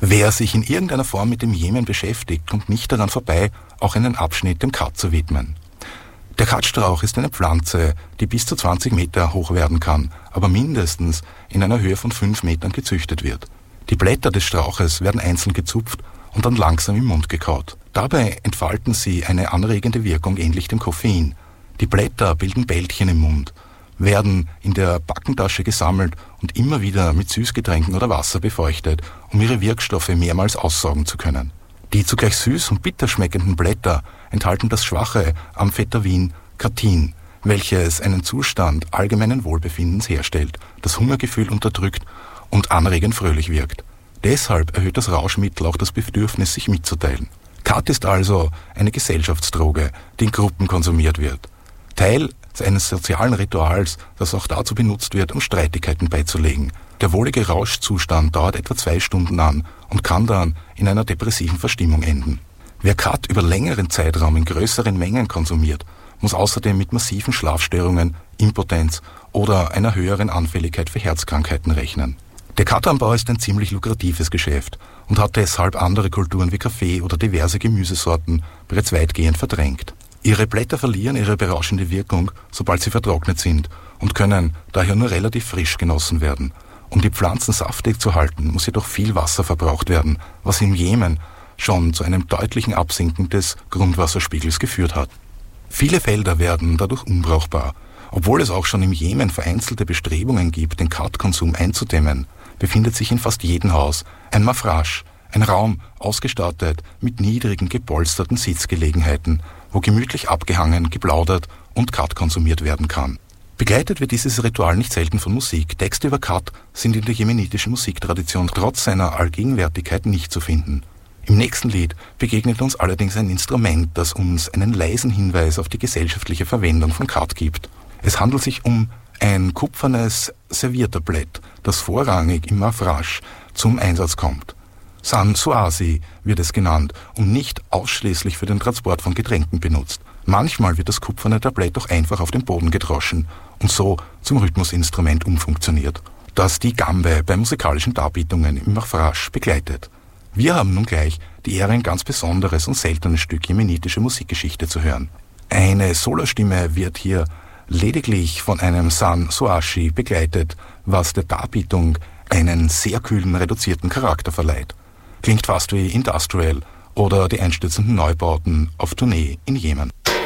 Wer sich in irgendeiner Form mit dem Jemen beschäftigt, kommt nicht daran vorbei, auch einen Abschnitt dem Kat zu widmen. Der Katstrauch ist eine Pflanze, die bis zu 20 Meter hoch werden kann, aber mindestens in einer Höhe von 5 Metern gezüchtet wird. Die Blätter des Strauches werden einzeln gezupft und dann langsam im Mund gekaut. Dabei entfalten sie eine anregende Wirkung ähnlich dem Koffein. Die Blätter bilden Bältchen im Mund, werden in der Backentasche gesammelt und immer wieder mit Süßgetränken oder Wasser befeuchtet, um ihre Wirkstoffe mehrmals aussaugen zu können. Die zugleich süß und bitter schmeckenden Blätter enthalten das schwache Amphetamin Kathin, welches einen Zustand allgemeinen Wohlbefindens herstellt, das Hungergefühl unterdrückt und anregend fröhlich wirkt. Deshalb erhöht das Rauschmittel auch das Bedürfnis, sich mitzuteilen. Kat ist also eine Gesellschaftsdroge, die in Gruppen konsumiert wird. Teil eines sozialen Rituals, das auch dazu benutzt wird, um Streitigkeiten beizulegen. Der wohlige Rauschzustand dauert etwa 2 Stunden an und kann dann in einer depressiven Verstimmung enden. Wer Kat über längeren Zeitraum in größeren Mengen konsumiert, muss außerdem mit massiven Schlafstörungen, Impotenz oder einer höheren Anfälligkeit für Herzkrankheiten rechnen. Der Katanbau ist ein ziemlich lukratives Geschäft und hat deshalb andere Kulturen wie Kaffee oder diverse Gemüsesorten bereits weitgehend verdrängt. Ihre Blätter verlieren ihre berauschende Wirkung, sobald sie vertrocknet sind und können daher nur relativ frisch genossen werden. Um die Pflanzen saftig zu halten, muss jedoch viel Wasser verbraucht werden, was im Jemen schon zu einem deutlichen Absinken des Grundwasserspiegels geführt hat. Viele Felder werden dadurch unbrauchbar. Obwohl es auch schon im Jemen vereinzelte Bestrebungen gibt, den Kat-Konsum einzudämmen, befindet sich in fast jedem Haus ein Mafrasch, ein Raum ausgestattet mit niedrigen, gepolsterten Sitzgelegenheiten, wo gemütlich abgehangen, geplaudert und Kat konsumiert werden kann. Begleitet wird dieses Ritual nicht selten von Musik. Texte über Kat sind in der jemenitischen Musiktradition trotz seiner Allgegenwärtigkeit nicht zu finden. Im nächsten Lied begegnet uns allerdings ein Instrument, das uns einen leisen Hinweis auf die gesellschaftliche Verwendung von Kat gibt. Es handelt sich um ein kupfernes Serviertablett, das vorrangig im Mafrasch zum Einsatz kommt. San Suasi wird es genannt und nicht ausschließlich für den Transport von Getränken benutzt. Manchmal wird das kupferne Tablett auch einfach auf den Boden gedroschen und so zum Rhythmusinstrument umfunktioniert, das die Gambe bei musikalischen Darbietungen im Mafrasch begleitet. Wir haben nun gleich die Ehre, ein ganz besonderes und seltenes Stück jemenitische Musikgeschichte zu hören. Eine Solostimme wird hier lediglich von einem San Suashi begleitet, was der Darbietung einen sehr kühlen, reduzierten Charakter verleiht. Klingt fast wie Industrial oder die einstürzenden Neubauten auf Tournee in Jemen.